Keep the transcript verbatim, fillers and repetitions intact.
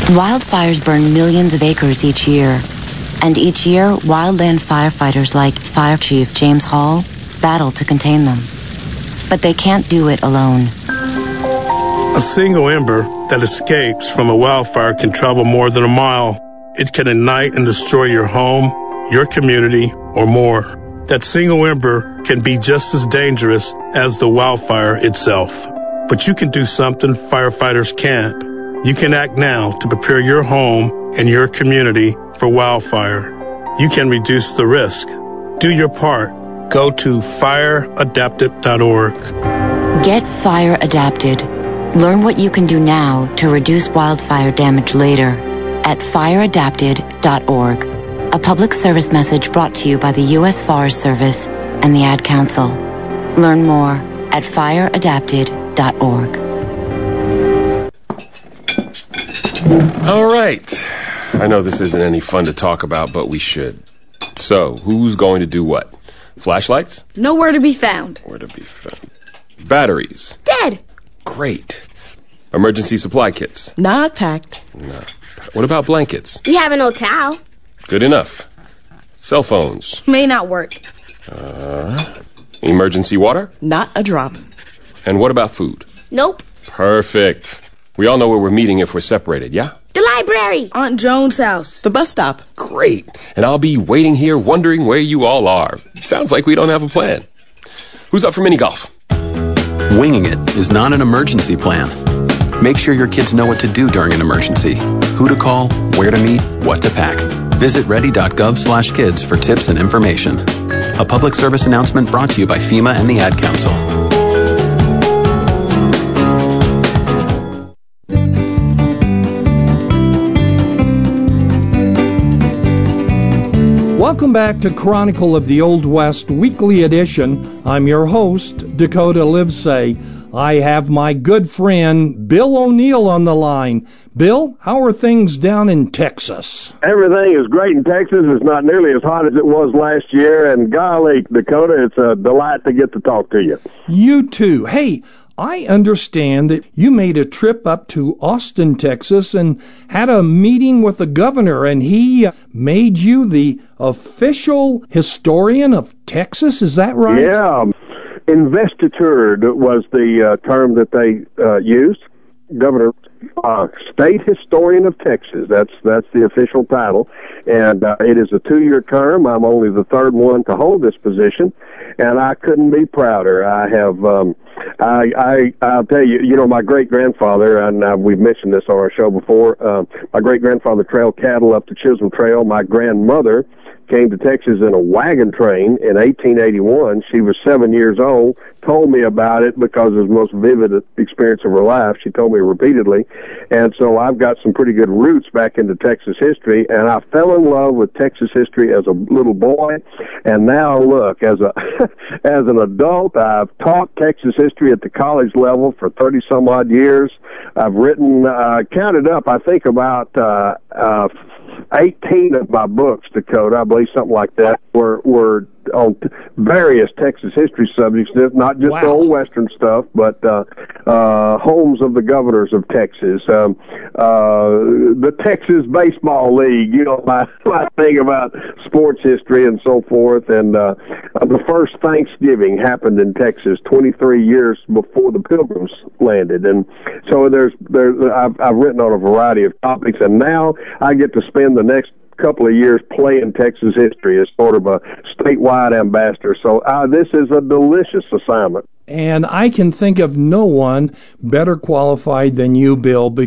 Wildfires burn millions of acres each year. And each year, wildland firefighters like Fire Chief James Hall battle to contain them. But they can't do it alone. A single ember that escapes from a wildfire can travel more than a mile. It can ignite and destroy your home, your community, or more. That single ember can be just as dangerous as the wildfire itself. But you can do something firefighters can't. You can act now to prepare your home and your community for wildfire. You can reduce the risk. Do your part. Go to fire adapted dot org. Get fire adapted. Learn what you can do now to reduce wildfire damage later at fire adapted dot org. A public service message brought to you by the U S Forest Service and the Ad Council. Learn more at fire adapted dot org. All right. I know this isn't any fun to talk about, but we should. So, who's going to do what? Flashlights? Nowhere to be found. Where to be found. Batteries? Dead. Great. Emergency supply kits? Not packed. No. What about blankets? We have an old towel. Good enough. Cell phones? May not work. Uh, emergency water? Not a drop. And what about food? Nope. Perfect. We all know where we're meeting if we're separated, yeah? The library. Aunt Joan's house. The bus stop. Great. And I'll be waiting here wondering where you all are. Sounds like we don't have a plan. Who's up for mini golf? Winging it is not an emergency plan. Make sure your kids know what to do during an emergency. Who to call, where to meet, what to pack. Visit ready dot gov slash kids for tips and information. A public service announcement brought to you by FEMA and the Ad Council. Welcome back to Chronicle of the Old West Weekly Edition. I'm your host, Dakota Livesay. I have my good friend Bill O'Neill on the line. Bill, how are things down in Texas? Everything is great in Texas. It's not nearly as hot as it was last year. And golly, Dakota, it's a delight to get to talk to you. You too. Hey, I understand that you made a trip up to Austin, Texas, and had a meeting with the governor, and he made you the official historian of Texas. Is that right? Yeah. Investitured was the uh, term that they uh, used. Governor, uh, State Historian of Texas. That's that's the official title, and uh, it is a two-year term. I'm only the third one to hold this position, and I couldn't be prouder. I have, um, I, I, I'll tell you, you know, my great-grandfather, and uh, we've mentioned this on our show before. Uh, my great-grandfather trailed cattle up the Chisholm Trail. My grandmother came to Texas in a wagon train in eighteen eighty-one. She was seven years old, told me about it because it was the most vivid experience of her life. She told me repeatedly. And so I've got some pretty good roots back into Texas history, and I fell in love with Texas history as a little boy. And now, look, as a as an adult, I've taught Texas history at the college level for thirty-some-odd years. I've written, uh, counted up, I think about uh, uh, eighteen of my books, Dakota, I believe something like that, were, were on various Texas history subjects, not just wow. the old Western stuff, but uh, uh, homes of the governors of Texas, um, uh, the Texas Baseball League, you know, my, my thing about sports history and so forth. And uh, the first Thanksgiving happened in Texas twenty-three years before the Pilgrims landed. And so there's, there's I've, I've written on a variety of topics, and now I get to spend the next couple of years playing Texas history as sort of a statewide ambassador. So uh, this is a delicious assignment. And I can think of no one better qualified than you, Bill,